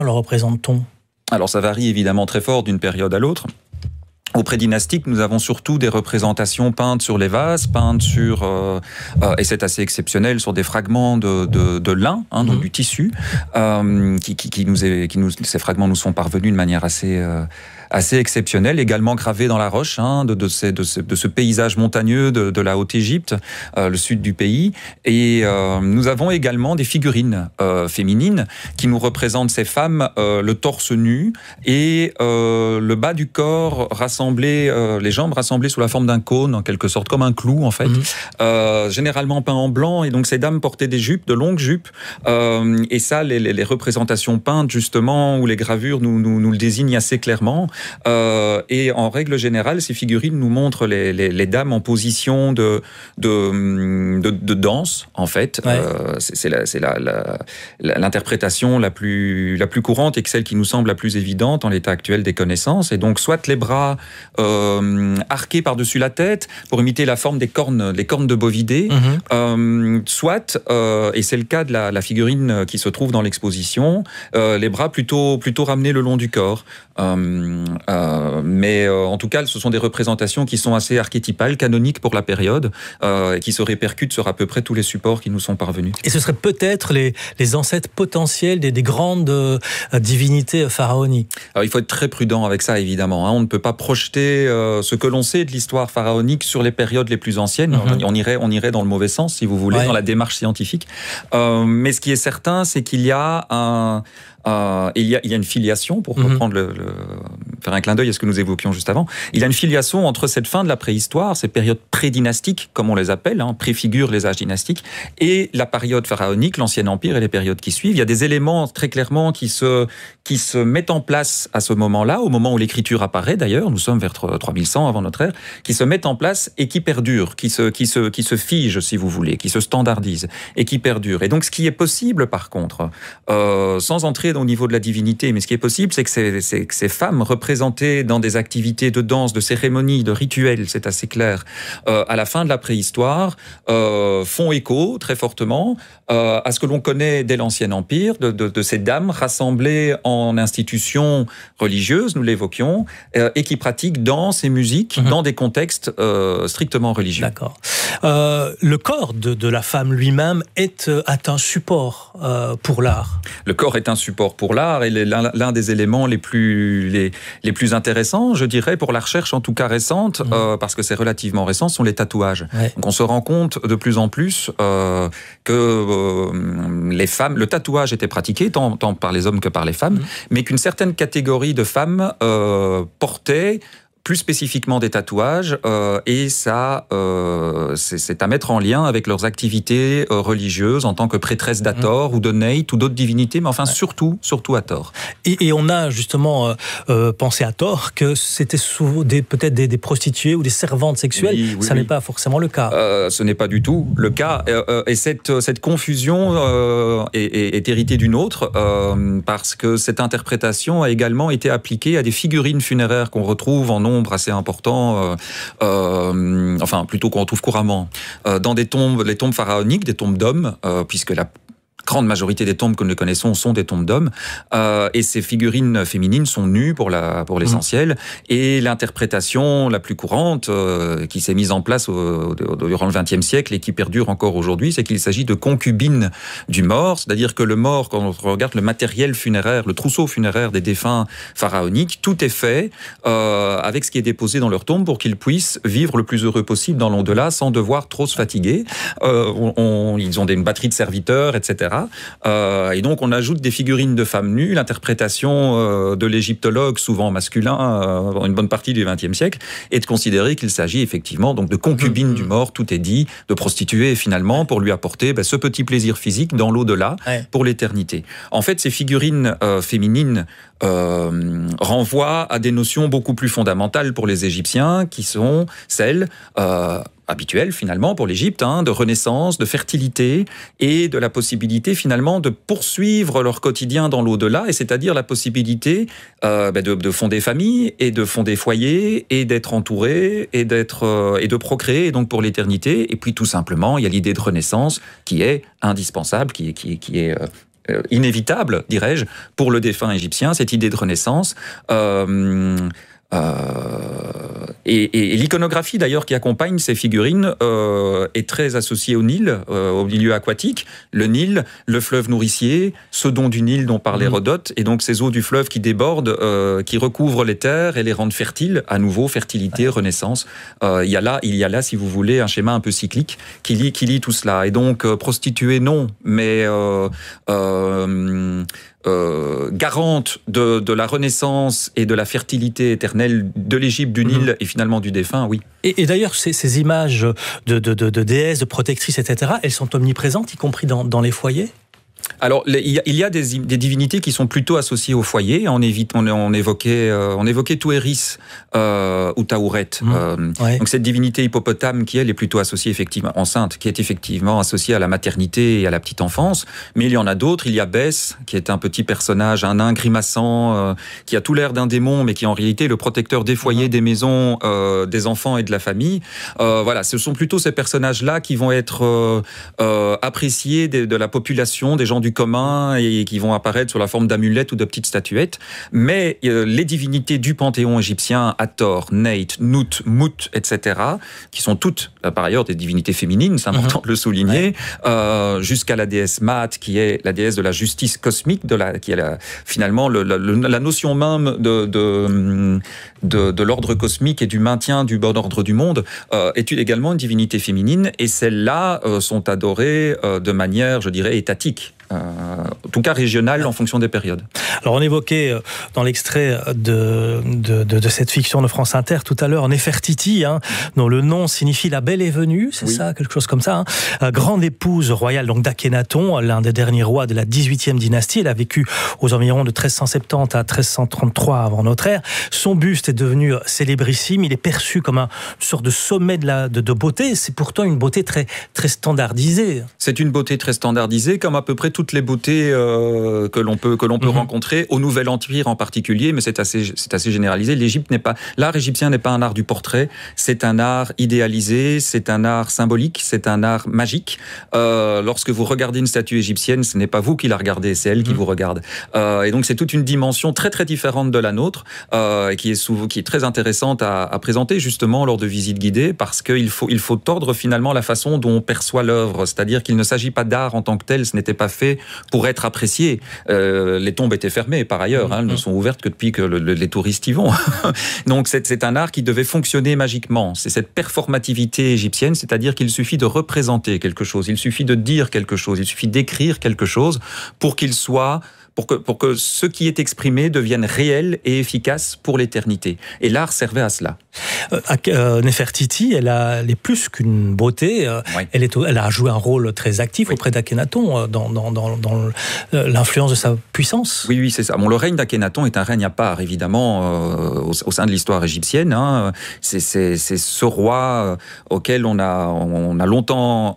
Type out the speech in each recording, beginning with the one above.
le représente-t-on? Alors ça varie évidemment très fort d'une période à l'autre. Au prédynastique, nous avons surtout des représentations peintes sur les vases, peintes sur, et c'est assez exceptionnel, sur des fragments de lin, donc du tissu, ces fragments nous sont parvenus de manière assez exceptionnelle, également gravés dans la roche, de ce paysage montagneux de la Haute-Égypte, le sud du pays. Et nous avons également des figurines féminines qui nous représentent ces femmes, le torse nu et le bas du corps rassemblé, les jambes rassemblées sous la forme d'un cône, en quelque sorte, comme un clou en fait, généralement peint en blanc. Et donc ces dames portaient des jupes, de longues jupes. Et ça, les représentations peintes justement, ou les gravures nous le désignent assez clairement. Et en règle générale, ces figurines nous montrent les dames en position de danse, en fait. Ouais. C'est l'interprétation la plus courante et celle qui nous semble la plus évidente en l'état actuel des connaissances. Et donc, soit les bras arqués par-dessus la tête pour imiter la forme des cornes de bovidés, soit, et c'est le cas de la figurine qui se trouve dans l'exposition, les bras plutôt ramenés le long du corps. Mais en tout cas, ce sont des représentations qui sont assez archétypales, canoniques pour la période, et qui se répercutent sur à peu près tous les supports qui nous sont parvenus. Et ce seraient peut-être les ancêtres potentiels des grandes divinités pharaoniques. Alors, il faut être très prudent avec ça, évidemment. On ne peut pas projeter ce que l'on sait de l'histoire pharaonique sur les périodes les plus anciennes. On irait dans le mauvais sens, si vous voulez, dans la démarche scientifique. Mais ce qui est certain, c'est qu'il y a il y a une filiation, pour reprendre faire un clin d'œil à ce que nous évoquions juste avant. Il y a une filiation entre cette fin de la préhistoire, ces périodes prédynastiques, comme on les appelle, préfigurent les âges dynastiques, et la période pharaonique, l'Ancien Empire et les périodes qui suivent. Il y a des éléments très clairement qui se mettent en place à ce moment-là, au moment où l'écriture apparaît d'ailleurs, nous sommes vers 3100 avant notre ère, qui se mettent en place et qui perdurent, qui se figent, si vous voulez, qui se standardisent et qui perdurent. Et donc ce qui est possible par contre, sans entrer au niveau de la divinité, mais ce qui est possible, c'est que ces femmes représentées dans des activités de danse, de cérémonies, de rituels, c'est assez clair, à la fin de la préhistoire, font écho très fortement à ce que l'on connaît dès l'Ancien Empire, de ces dames rassemblées en institutions religieuses, nous l'évoquions, et qui pratiquent danse et musique dans des contextes strictement religieux. D'accord. Le corps de la femme lui-même est un support pour l'art. Le corps est un support pour l'art et l'un des éléments les plus intéressants, je dirais, pour la recherche en tout cas récente, parce que c'est relativement récent, sont les tatouages. Ouais. Donc on se rend compte de plus en plus que les femmes, le tatouage était pratiqué tant par les hommes que par les femmes, mais qu'une certaine catégorie de femmes portait plus spécifiquement des tatouages, et ça, c'est à mettre en lien avec leurs activités religieuses en tant que prêtresse d'Hathor ou de Neit ou d'autres divinités, mais enfin surtout Hathor. Et on a justement pensé à Hathor que c'était peut-être des prostituées ou des servantes sexuelles. Oui, ça n'est pas forcément le cas. Ce n'est pas du tout le cas. Et cette confusion est héritée d'une autre, parce que cette interprétation a également été appliquée à des figurines funéraires qu'on retrouve en nombre assez important, enfin plutôt qu'on retrouve couramment dans les tombes pharaoniques, des tombes d'hommes, puisque la grande majorité des tombes que nous connaissons sont des tombes d'hommes, et ces figurines féminines sont nues pour l'essentiel, et l'interprétation la plus courante qui s'est mise en place durant le XXe siècle et qui perdure encore aujourd'hui, c'est qu'il s'agit de concubines du mort, c'est-à-dire que le mort, quand on regarde le matériel funéraire, le trousseau funéraire des défunts pharaoniques, tout est fait avec ce qui est déposé dans leur tombe pour qu'ils puissent vivre le plus heureux possible dans l'au-delà sans devoir trop se fatiguer. Ils ont une batterie de serviteurs, etc. Et donc on ajoute des figurines de femmes nues, l'interprétation de l'égyptologue, souvent masculin, une bonne partie du XXe siècle, est de considérer qu'il s'agit effectivement donc de concubines du mort, tout est dit, de prostituées finalement, pour lui apporter ce petit plaisir physique dans l'au-delà pour l'éternité. En fait, ces figurines féminines renvoient à des notions beaucoup plus fondamentales pour les Égyptiens, qui sont celles habituelles finalement pour l'Égypte, de renaissance, de fertilité et de la possibilité finalement de poursuivre leur quotidien dans l'au-delà, et c'est-à-dire la possibilité de fonder famille et de fonder foyer et d'être entouré et de procréer, et donc pour l'éternité. Et puis tout simplement, il y a l'idée de renaissance qui est indispensable, qui est inévitable, dirais-je, pour le défunt égyptien, cette idée de renaissance. Et l'iconographie d'ailleurs qui accompagne ces figurines est très associée au Nil, au milieu aquatique. Le Nil, le fleuve nourricier, ce don du Nil dont parlait Hérodote, et donc ces eaux du fleuve qui débordent, qui recouvrent les terres et les rendent fertiles, à nouveau, fertilité, renaissance. Il y a là, si vous voulez, un schéma un peu cyclique qui lie tout cela. Et donc, prostituée, non, mais garante de la renaissance et de la fertilité éternelle de l'Égypte, du Nil et finalement du défunt, oui. Et d'ailleurs, ces images de déesses, de protectrices, etc., elles sont omniprésentes, y compris dans les foyers ? Alors, il y a des divinités qui sont plutôt associées au foyer. On évoquait Touéris ou Taouret. Donc cette divinité hippopotame qui, elle, est plutôt associée effectivement, enceinte, qui est effectivement associée à la maternité et à la petite enfance. Mais il y en a d'autres. Il y a Bès, qui est un petit personnage, un nain grimaçant, qui a tout l'air d'un démon, mais qui est en réalité le protecteur des foyers, des maisons, des enfants et de la famille. Voilà, ce sont plutôt ces personnages-là qui vont être appréciés de la population, des gens du commun, et qui vont apparaître sous la forme d'amulettes ou de petites statuettes. Mais les divinités du panthéon égyptien, Hathor, Neit, Nut, Mut, etc., qui sont toutes, par ailleurs, des divinités féminines, c'est important de le souligner, jusqu'à la déesse Maat, qui est la déesse de la justice cosmique, qui est finalement la notion même de l'ordre cosmique et du maintien du bon ordre du monde, est également une divinité féminine, et celles-là sont adorées de manière, je dirais, étatique. En tout cas régionale en fonction des périodes. Alors on évoquait dans l'extrait de cette fiction de France Inter tout à l'heure Néfertiti, dont le nom signifie la belle est venue, c'est ça, quelque chose comme ça. Grande épouse royale donc d'Akhénaton, l'un des derniers rois de la 18e dynastie. Elle a vécu aux environs de 1370 à 1333 avant notre ère. Son buste est devenu célébrissime. Il est perçu comme une sorte de sommet de beauté. C'est pourtant une beauté très, très standardisée. C'est une beauté très standardisée, comme à peu près toutes les beautés que l'on peut rencontrer au Nouvel Empire en particulier, mais c'est assez généralisé. L'art égyptien n'est pas un art du portrait, c'est un art idéalisé, c'est un art symbolique, c'est un art magique. Lorsque vous regardez une statue égyptienne, ce n'est pas vous qui la regardez, c'est elle qui vous regarde. Et donc c'est toute une dimension très très différente de la nôtre, qui est très intéressante à présenter justement lors de visites guidées, parce qu'il faut tordre finalement la façon dont on perçoit l'œuvre, c'est-à-dire qu'il ne s'agit pas d'art en tant que tel, ce n'était pas fait pour être apprécié. Les tombes étaient fermées par ailleurs, elles ne sont ouvertes que depuis que les touristes y vont. Donc c'est un art qui devait fonctionner magiquement. C'est cette performativité égyptienne, c'est-à-dire qu'il suffit de représenter quelque chose, il suffit de dire quelque chose, il suffit d'écrire quelque chose pour que ce qui est exprimé devienne réel et efficace pour l'éternité. Et l'art servait à cela. Néfertiti, elle est plus qu'une beauté. Elle a joué un rôle très actif auprès d'Akhénaton dans l'influence de sa puissance. Oui, c'est ça. Bon, le règne d'Akhénaton est un règne à part, évidemment, au sein de l'histoire égyptienne. C'est ce roi auquel on a longtemps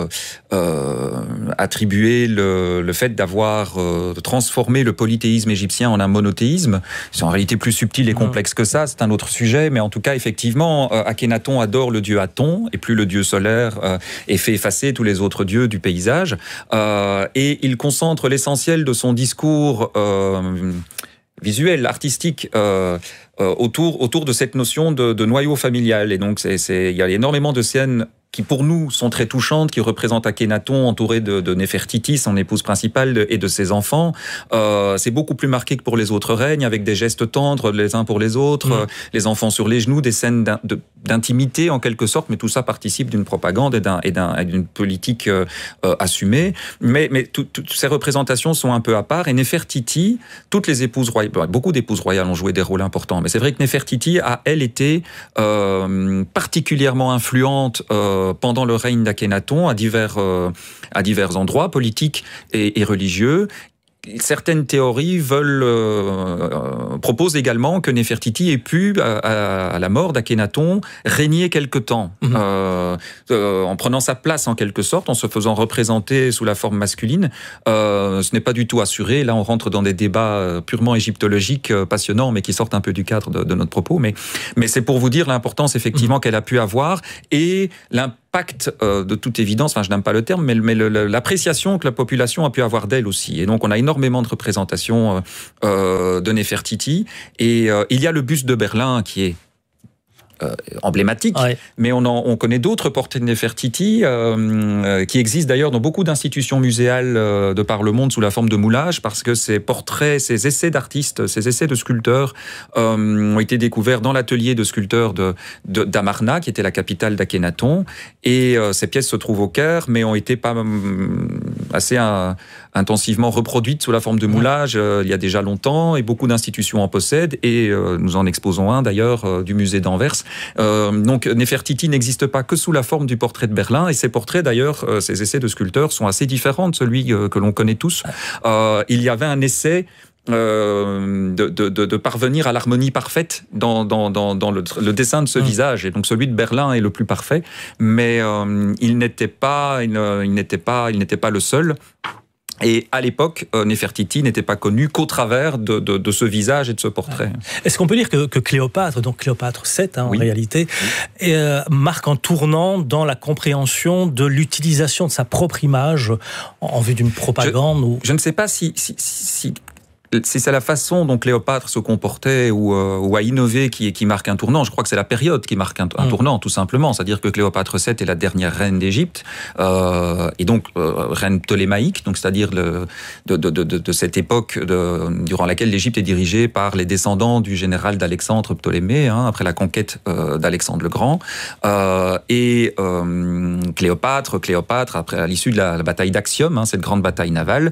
attribué le fait d'avoir transformé le polythéisme égyptien en un monothéisme. C'est en réalité plus subtil et complexe que ça, c'est un autre sujet, mais en tout cas, effectivement, Akhénaton adore le dieu Aton, et plus le dieu solaire, et fait effacer tous les autres dieux du paysage. Et il concentre l'essentiel de son discours visuel, artistique, autour de cette notion de noyau familial. Et donc, il y a énormément de scènes qui pour nous sont très touchantes, qui représentent Akhénaton entouré de Néfertiti, son épouse principale, et de ses enfants. C'est beaucoup plus marqué que pour les autres règnes, avec des gestes tendres les uns pour les autres, les enfants sur les genoux, des scènes d'intimité en quelque sorte, mais tout ça participe d'une propagande et d'une politique assumée. Mais toutes ces représentations sont un peu à part, et Néfertiti, toutes les épouses royales, beaucoup d'épouses royales ont joué des rôles importants, mais c'est vrai que Néfertiti a, elle, été particulièrement influente pendant le règne d'Akhénaton à divers endroits politiques et religieux. Certaines théories proposent également que Néfertiti ait pu, à la mort d'Akhénaton, régner quelque temps, en prenant sa place en quelque sorte, en se faisant représenter sous la forme masculine. Ce n'est pas du tout assuré. Là, on rentre dans des débats purement égyptologiques, passionnants, mais qui sortent un peu du cadre de notre propos. Mais c'est pour vous dire l'importance effectivement qu'elle a pu avoir et l'impact l'impact de toute évidence, enfin je n'aime pas le terme, mais l'appréciation que la population a pu avoir d'elle aussi. Et donc on a énormément de représentations de Néfertiti. Et il y a le buste de Berlin qui est emblématique, mais on connaît d'autres portraits de Néfertiti qui existent d'ailleurs dans beaucoup d'institutions muséales de par le monde sous la forme de moulage, parce que ces portraits, ces essais d'artistes, ces essais de sculpteurs ont été découverts dans l'atelier de sculpteurs d'Amarna, qui était la capitale d'Akhenaton, et ces pièces se trouvent au Caire, mais ont été pas assez intensivement reproduites sous la forme de moulage il y a déjà longtemps, et beaucoup d'institutions en possèdent, et nous en exposons un d'ailleurs du musée d'Anvers. Donc Néfertiti n'existe pas que sous la forme du portrait de Berlin, et ces portraits d'ailleurs, ces essais de sculpteurs sont assez différents de celui que l'on connaît tous. Il y avait un essai de parvenir à l'harmonie parfaite dans le dessin de ce visage, et donc celui de Berlin est le plus parfait, mais il n'était pas le seul. Et à l'époque, Néfertiti n'était pas connu qu'au travers de ce visage et de ce portrait. Est-ce qu'on peut dire que Cléopâtre, donc Cléopâtre VII en réalité, marque un tournant dans la compréhension de l'utilisation de sa propre image en vue d'une propagande Je ne sais pas si c'est la façon dont Cléopâtre se comportait ou a innové qui marque un tournant. Je crois que c'est la période qui marque un tournant, tout simplement. C'est-à-dire que Cléopâtre VII est la dernière reine d'Égypte, et donc reine ptolémaïque, donc c'est-à-dire de cette époque durant laquelle l'Égypte est dirigée par les descendants du général d'Alexandre Ptolémée, après la conquête d'Alexandre le Grand. Et Cléopâtre, à l'issue de la bataille d'Actium, cette grande bataille navale,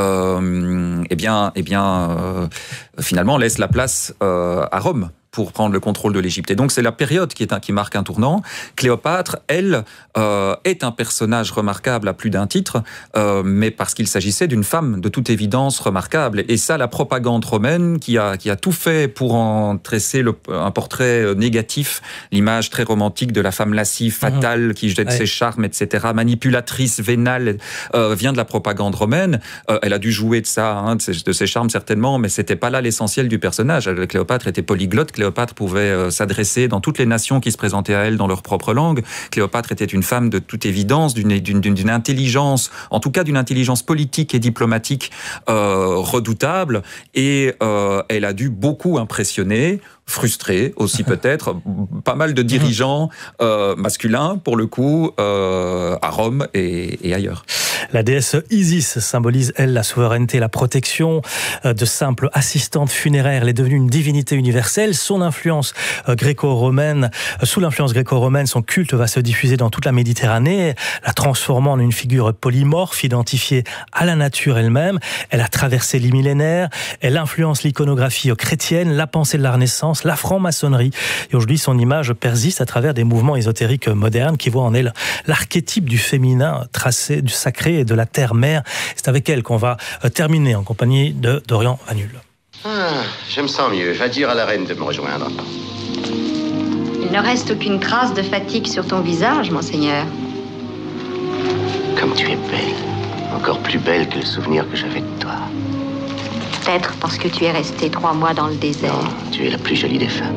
finalement laisse la place à Rome pour prendre le contrôle de l'Égypte. Et donc c'est la période qui marque un tournant. Cléopâtre, elle, est un personnage remarquable à plus d'un titre, mais parce qu'il s'agissait d'une femme de toute évidence remarquable. Et ça, la propagande romaine, qui a tout fait pour en tresser un portrait négatif, l'image très romantique de la femme lascive, fatale, qui jette ses charmes, etc., manipulatrice, vénale, vient de la propagande romaine. Elle a dû jouer de ça, de ses charmes certainement, mais c'était pas là l'essentiel du personnage. Cléopâtre était polyglotte. Cléopâtre pouvait s'adresser dans toutes les nations qui se présentaient à elle dans leur propre langue. Cléopâtre était une femme de toute évidence, d'une intelligence, en tout cas d'une intelligence politique et diplomatique redoutable, et elle a dû beaucoup impressionner, frustrer aussi peut-être, pas mal de dirigeants masculins, pour le coup, à Rome et ailleurs. La déesse Isis symbolise, elle, la souveraineté, la protection. De simple assistante funéraire, elle est devenue une divinité universelle. Sous l'influence gréco-romaine, son culte va se diffuser dans toute la Méditerranée, la transformant en une figure polymorphe, identifiée à la nature elle-même. Elle a traversé les millénaires, elle influence l'iconographie chrétienne, la pensée de la Renaissance, la franc-maçonnerie. Et aujourd'hui, son image persiste à travers des mouvements ésotériques modernes qui voient en elle l'archétype du féminin tracé, du sacré et de la terre-mère. C'est avec elle qu'on va terminer en compagnie de Dorian Vanul. Je me sens mieux. Va dire à la reine de me rejoindre. Il ne reste aucune trace de fatigue sur ton visage, monseigneur. Comme tu es belle. Encore plus belle que le souvenir que j'avais de toi. Peut-être parce que tu es restée 3 mois dans le désert. Non, tu es la plus jolie des femmes.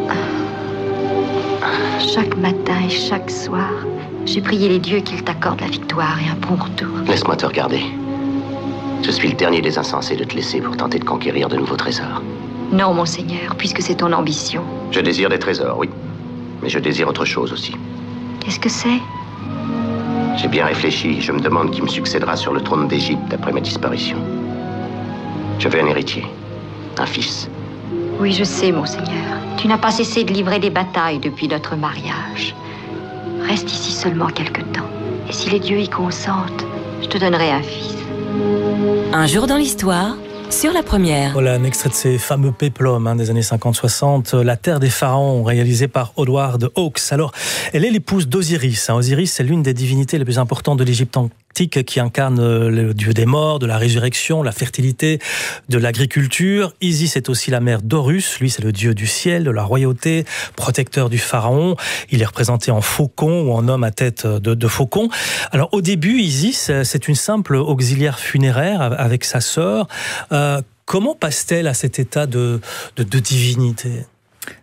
Chaque matin et chaque soir, j'ai prié les dieux qu'ils t'accordent la victoire et un bon retour. Laisse-moi te regarder. Je suis le dernier des insensés de te laisser pour tenter de conquérir de nouveaux trésors. Non, monseigneur, puisque c'est ton ambition. Je désire des trésors, oui. Mais je désire autre chose aussi. Qu'est-ce que c'est ? J'ai bien réfléchi. Je me demande qui me succédera sur le trône d'Égypte après ma disparition. Je veux un héritier. Un fils. Oui, je sais, monseigneur. Tu n'as pas cessé de livrer des batailles depuis notre mariage. Reste ici seulement quelque temps. Et si les dieux y consentent, je te donnerai un fils. Un jour dans l'histoire, sur la première. Voilà un extrait de ces fameux péplums des années 50-60, La Terre des Pharaons, réalisé par Howard Hawks. Alors, elle est l'épouse d'Osiris. Osiris, c'est l'une des divinités les plus importantes de l'Égypte antique, qui incarne le dieu des morts, de la résurrection, la fertilité, de l'agriculture. Isis est aussi la mère d'Horus. Lui, c'est le dieu du ciel, de la royauté, protecteur du pharaon. Il est représenté en faucon ou en homme à tête de faucon. Alors, au début, Isis, c'est une simple auxiliaire funéraire avec sa sœur. Comment passe-t-elle à cet état de divinité ?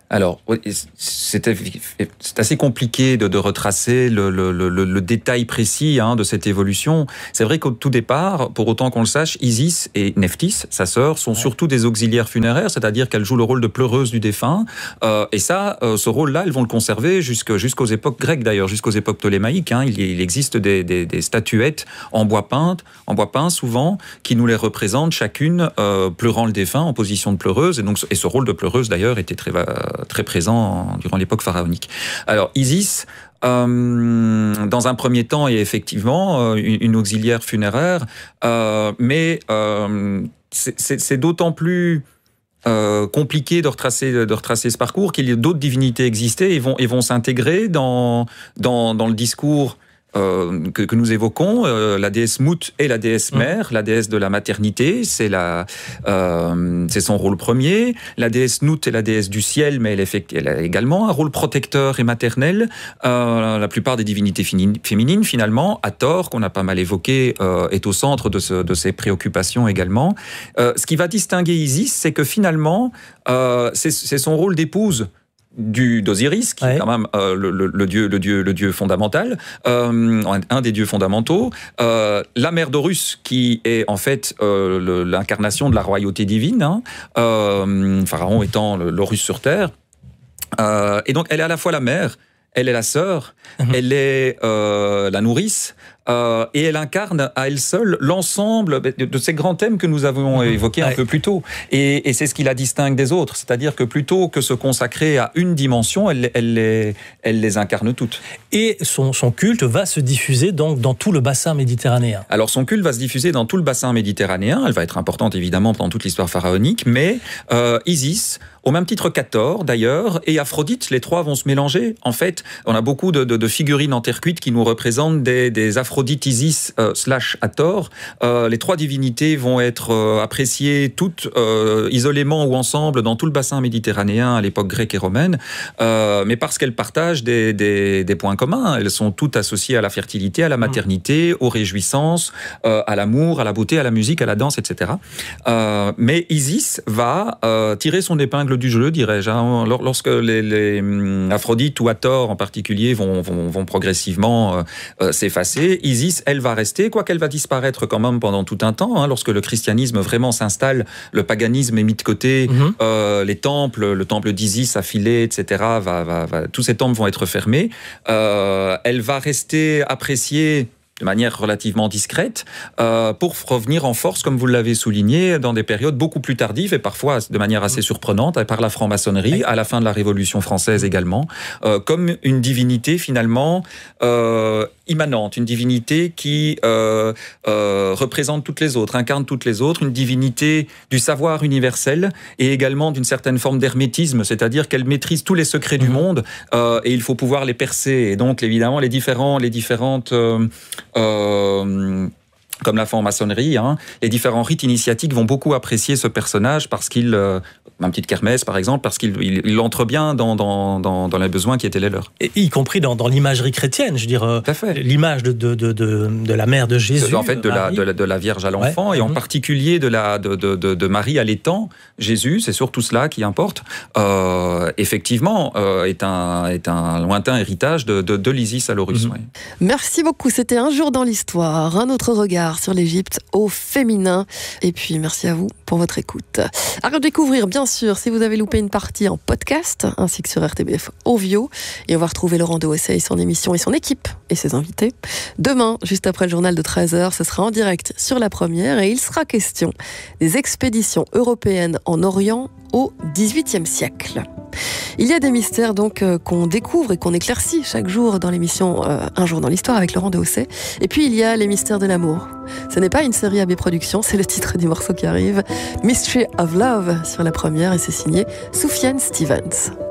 Alors, c'est assez compliqué de retracer le détail précis de cette évolution. C'est vrai qu'au tout départ, pour autant qu'on le sache, Isis et Nephthys, sa sœur, sont surtout des auxiliaires funéraires, c'est-à-dire qu'elles jouent le rôle de pleureuses du défunt. Et ça, ce rôle-là, elles vont le conserver jusqu'aux époques grecques d'ailleurs, jusqu'aux époques ptolémaïques. Il existe des statuettes en bois peint souvent, qui nous les représentent chacune pleurant le défunt en position de pleureuse. Et ce rôle de pleureuse d'ailleurs était très présent durant l'époque pharaonique. Alors Isis, dans un premier temps, est effectivement une auxiliaire funéraire, mais c'est d'autant plus compliqué de retracer ce parcours qu'il y a d'autres divinités existaient et vont s'intégrer dans le discours que nous évoquons, la déesse Mout est la déesse mère, la déesse de la maternité, c'est son rôle premier. La déesse Nout est la déesse du ciel, mais elle a également un rôle protecteur et maternel. La plupart des divinités féminines, finalement, Hathor, qu'on a pas mal évoqué, est au centre de ces préoccupations également. Ce qui va distinguer Isis, c'est que finalement, c'est son rôle d'épouse d'Osiris, qui est quand même le dieu fondamental, un des dieux fondamentaux, la mère d'Horus, qui est en fait l'incarnation de la royauté divine, Pharaon étant l'Horus sur terre, et donc elle est à la fois la mère, elle est la sœur, elle est la nourrice, et elle incarne à elle seule l'ensemble de ces grands thèmes que nous avons évoqués un peu plus tôt. Et c'est ce qui la distingue des autres. C'est-à-dire que plutôt que se consacrer à une dimension, elle les incarne toutes. Et son culte va se diffuser donc dans tout le bassin méditerranéen. Alors son culte va se diffuser dans tout le bassin méditerranéen. Elle va être importante évidemment pendant toute l'histoire pharaonique, mais Isis, au même titre qu'Hathor d'ailleurs, et Aphrodite, les trois vont se mélanger. En fait, on a beaucoup de figurines en terre cuite qui nous représentent des Aphrodite, Isis / Hathor. Les trois divinités vont être appréciées toutes isolément ou ensemble dans tout le bassin méditerranéen à l'époque grecque et romaine, mais parce qu'elles partagent des points communs. Elles sont toutes associées à la fertilité, à la maternité, aux réjouissances, à l'amour, à la beauté, à la musique, à la danse, etc. Mais Isis va tirer son épingle du jeu, dirais-je. Lorsque les Aphrodite ou Hathor en particulier vont progressivement s'effacer, Isis, elle va rester, quoiqu'elle va disparaître quand même pendant tout un temps. Lorsque le christianisme vraiment s'installe, le paganisme est mis de côté, les temples, le temple d'Isis affilé, etc., tous ces temples vont être fermés. Elle va rester appréciée de manière relativement discrète, pour revenir en force, comme vous l'avez souligné, dans des périodes beaucoup plus tardives et parfois de manière assez surprenante, par la franc-maçonnerie, à la fin de la Révolution française également, comme une divinité finalement immanente, une divinité qui représente toutes les autres, incarne toutes les autres, une divinité du savoir universel et également d'une certaine forme d'hermétisme, c'est-à-dire qu'elle maîtrise tous les secrets du monde et il faut pouvoir les percer. Et donc évidemment les différentes comme la franc-maçonnerie, les différents rites initiatiques vont beaucoup apprécier ce personnage parce qu'il, un petit Kermès par exemple, parce qu'il entre bien dans les besoins qui étaient les leurs. Et y compris dans l'imagerie chrétienne, je veux dire, l'image de la mère de Jésus. En fait, de la Vierge à l'enfant, et en particulier de Marie allaitant Jésus, c'est surtout cela qui importe, effectivement, est un lointain héritage de l'Isis à l'Horus. Oui. Merci beaucoup, c'était Un jour dans l'histoire, un autre regard sur l'Égypte au féminin. Et puis, merci à vous pour votre écoute. À redécouvrir, bien sûr, si vous avez loupé une partie en podcast, ainsi que sur RTBF Ovio. Et on va retrouver Laurent Dehausset et son émission et son équipe et ses invités. Demain, juste après le journal de 13h, ce sera en direct sur La Première et il sera question des expéditions européennes en Orient au XVIIIe siècle. Il y a des mystères donc qu'on découvre et qu'on éclaircit chaque jour dans l'émission Un jour dans l'histoire avec Laurent Dehausset. Et puis il y a les mystères de l'amour. Ce n'est pas une série AB Productions, c'est le titre du morceau qui arrive. Mystery of Love sur La Première et c'est signé Sufjan Stevens.